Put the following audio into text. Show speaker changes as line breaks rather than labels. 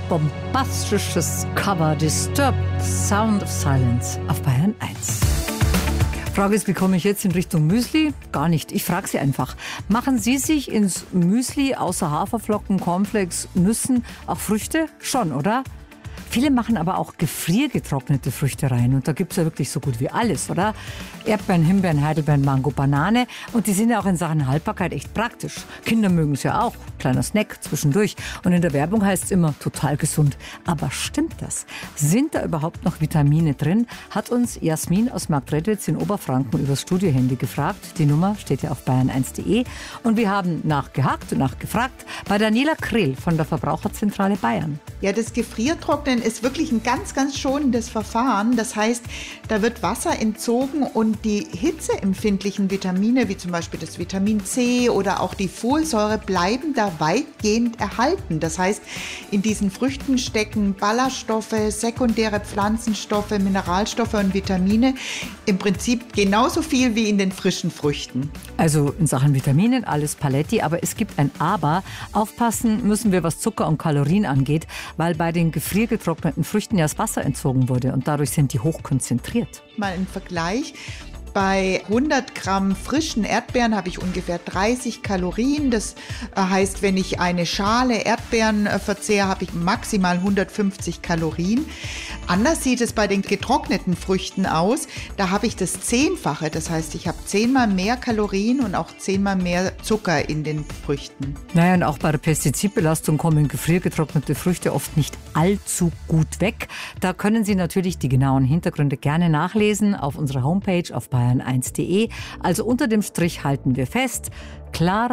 bombastisches Cover Disturbed, Sound of Silence auf Bayern 1. Frage ist, wie komme ich jetzt in Richtung Müsli? Gar nicht, ich frage Sie einfach. Machen Sie sich ins Müsli außer Haferflocken, Cornflakes, Nüssen auch Früchte? Schon, oder? Viele machen aber auch gefriergetrocknete Früchte rein. Und da gibt es ja wirklich so gut wie alles, oder? Erdbeeren, Himbeeren, Heidelbeeren, Mango, Banane. Und die sind ja auch in Sachen Haltbarkeit echt praktisch. Kinder mögen es ja auch. Kleiner Snack zwischendurch. Und in der Werbung heißt es immer, total gesund. Aber stimmt das? Sind da überhaupt noch Vitamine drin? Hat uns Jasmin aus Marktredwitz in Oberfranken übers Studiohandy gefragt. Die Nummer steht ja auf bayern1.de. Und wir haben nachgehakt und nachgefragt bei Daniela Krehl von der Verbraucherzentrale Bayern.
Ja, das Gefriertrocknen ist wirklich ein ganz, ganz schonendes Verfahren. Das heißt, da wird Wasser entzogen und die hitzeempfindlichen Vitamine, wie zum Beispiel das Vitamin C oder auch die Folsäure, bleiben da weitgehend erhalten. Das heißt, in diesen Früchten stecken Ballaststoffe, sekundäre Pflanzenstoffe, Mineralstoffe und Vitamine. Im Prinzip genauso viel wie in den frischen Früchten.
Also in Sachen Vitaminen alles Paletti, aber es gibt ein Aber. Aufpassen müssen wir, was Zucker und Kalorien angeht, weil bei den gefriergetrockneten Früchten ja das Wasser entzogen wurde und dadurch sind die hochkonzentriert.
Mal ein Vergleich. Bei 100 Gramm frischen Erdbeeren habe ich ungefähr 30 Kalorien. Das heißt, wenn ich eine Schale Erdbeeren verzehre, habe ich maximal 150 Kalorien. Anders sieht es bei den getrockneten Früchten aus. Da habe ich das 10-fache. Das heißt, ich habe 10-mal mehr Kalorien und auch 10-mal mehr Zucker in den Früchten.
Naja, und auch bei der Pestizidbelastung kommen gefriergetrocknete Früchte oft nicht allzu gut weg. Da können Sie natürlich die genauen Hintergründe gerne nachlesen auf unserer Homepage auf bayern1.de. Also unter dem Strich halten wir fest, klarer